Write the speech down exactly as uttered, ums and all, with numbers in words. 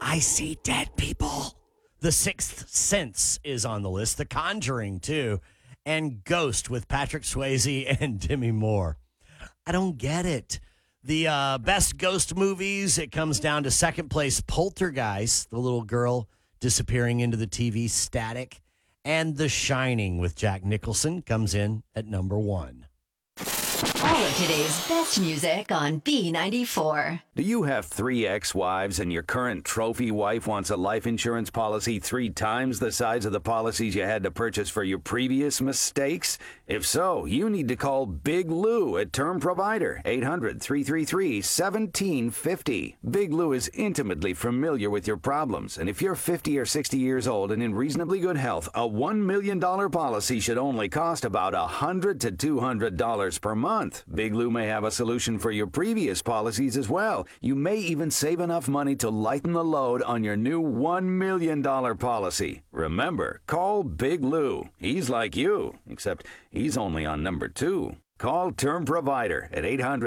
I see dead people. The Sixth Sense is on the list. The Conjuring, too. And Ghost with Patrick Swayze and Demi Moore. I don't get it. The uh, best ghost movies, it comes down to second place Poltergeist, the little girl disappearing into the T V static. And The Shining with Jack Nicholson comes in at number one. All of today's best music on B ninety-four. Do you have three ex-wives and your current trophy wife wants a life insurance policy three times the size of the policies you had to purchase for your previous mistakes? If so, you need to call Big Lou at Term Provider, eight hundred, three three three, one seven five zero. Big Lou is intimately familiar with your problems, and if you're fifty or sixty years old and in reasonably good health, a one million dollars policy should only cost about one hundred to two hundred dollars per month. Big Lou may have a solution for your previous policies as well. You may even save enough money to lighten the load on your new one million dollars policy. Remember, call Big Lou. He's like you, except he's only on number two. Call Term Provider at eight hundred